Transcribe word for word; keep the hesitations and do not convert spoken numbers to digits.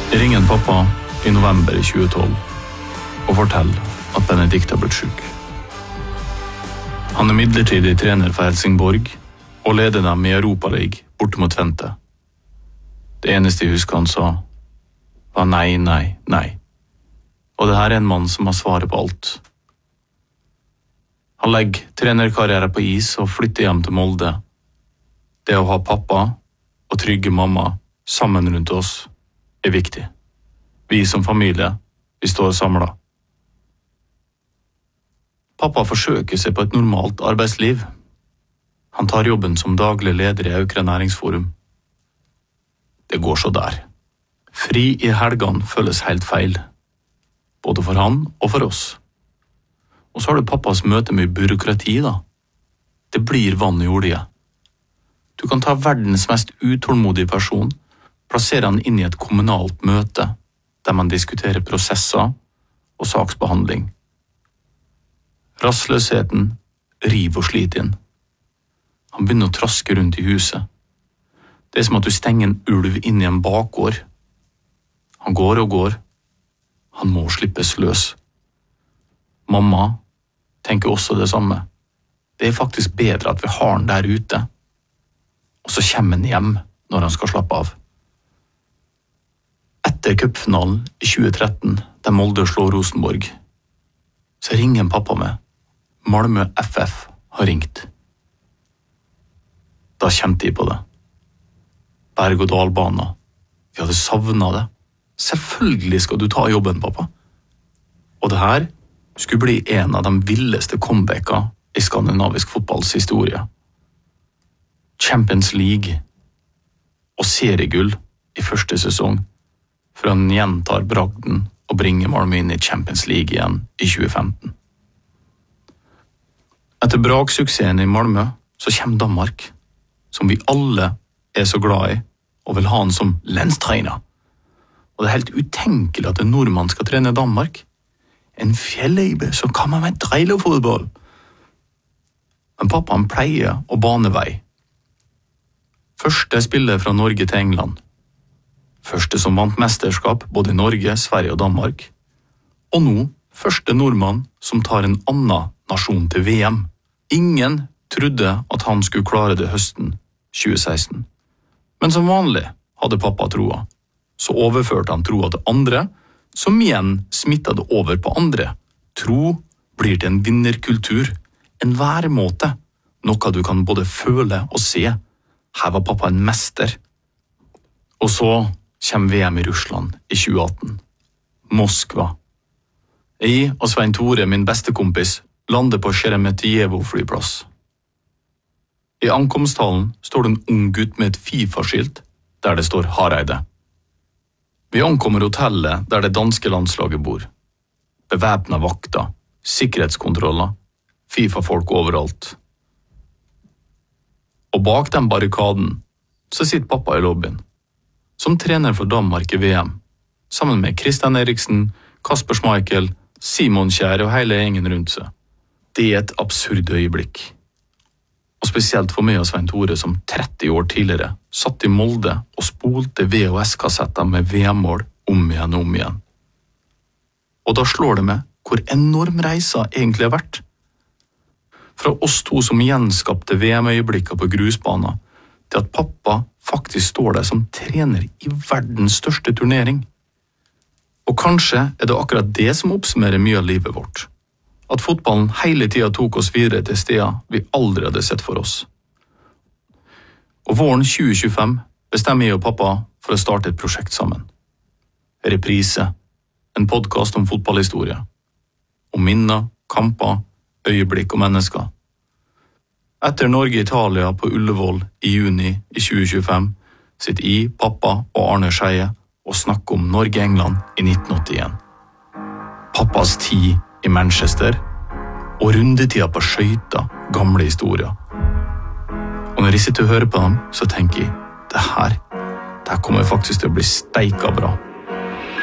Jeg ringer en pappa i november i tjue tolv og forteller at Benedikt har blitt syk. Han er midlertidig trener for Helsingborg og leder dem i Europa League borte mot Twente. Det eneste jeg husker han sa var nei, nei, nei. Og det her er en mann som har svaret på alt. Han legger trenerkarriere på is og flytter hjem til Molde. Det å ha pappa og trygge mamma sammen rundt oss er viktig. Vi som familie, vi står samlet. Pappa forsøker seg på et normalt arbeidsliv. Han tar jobben som daglig leder i Aukra Næringsforum. Det går så der. Fri i helgene føles helt feil, både for han og for oss. Og så har du pappas møte med byråkrati da. Det blir vann i olje. Du kan ta verdens mest utålmodige person, plassere han inn i et kommunalt møte, der man diskuterer prosesser og saksbehandling. Rastløsheten river og sliter inn. Han begynner å traske rundt i huset. Det er som at du stenger en ulv inn i en bakgård. Han går og går. Han må slippes løs. Mamma tenker også det samme. Det er faktisk bedre at vi har han der ute. Og så kommer han hjem når han skal slappe av. Etter cupfinalen i tjue tretten, der Molde slår Rosenborg, så ringer en pappa med. Malmö F F har ringt. Da kjente jeg på det. Berg- og dalbana. Vi hadde savnet det. Selvfølgelig skal du ta jobben, pappa. Og det her skulle bli en av de villeste comebacka i skandinavisk fotballs historie. Champions League og seriegull i første sesong, for han gjentar bragden og bringer Malmö inn i Champions League igjen i tjue femten. Etter braksuksessen i Malmö så kommer Danmark, som vi alle er så glad i, og vil ha han som länstrener. Og det er helt utenkelig at en nordmann skal trene Danmark. En fjelløybe som kommer med trailerfotball. Men pappaen pleier å bane vei. Første spiller fra Norge til England. Første som vant mesterskap både i Norge, Sverige og Danmark. Og nå første nordmann som tar en annen nasjon til V M. Ingen trodde at han skulle klare det høsten tjue seksten. Men som vanlig hadde pappa troa. Så overførte han troa til andre, som igjen smittet det over på andre. Tro blir til en vinnerkultur, en væremåte, noe du kan både føle og se. Her var pappa en mester. Og så kommer V M i Russland i tjue atten. Moskva. Jeg og Svein Tore, min beste kompis, lander på Sheremetyevo flyplass. I ankomsthallen står det en ung gutt med et FIFA-skilt, der det står Hareide. Vi ankommer hotellet der det danske landslaget bor. Bevæpnet vakter, sikkerhetskontroller, FIFA-folk overalt. Og bak den barrikaden så sitter pappa i lobbyen, som trener for Danmark i V M, sammen med Christian Eriksen, Kasper Schmeichel, Simon Kjær og hele gjengen rundt seg. Det er et absurd øyeblikk. Og spesielt for meg og Svein Tore, som tretti år tidligere satt i Molde og spolte V H S-kassetter med V M-mål om igjen og om igjen. Og da slår det meg hvor enorm reisa egentlig har vært. Fra oss to som gjenskapte V M-øyeblikket på grusbanen, til at pappa faktisk står der som trener i verdens største turnering. Og kanskje er det akkurat det som oppsummerer mye av livet vårt. At fotballen hele tiden tok oss videre til steder vi aldri hadde sett for oss. Og våren tjue tjuefem bestemmer jeg og pappa for å starte et prosjekt sammen. Reprise, en podcast om fotballhistorie. Om minner, kamper, øyeblikk og mennesker. Etter Norge-Italia på Ullevål i juni i tjue tjuefem sitter jeg, pappa og Arne Skeie og snakker om Norge-England i nitten åttien. Pappas tid i Manchester, og rundetida på skøyta, gamle historier. Og når jeg sitter og hører på dem, så tenker jeg, det her, det her kommer faktisk til å bli steika bra.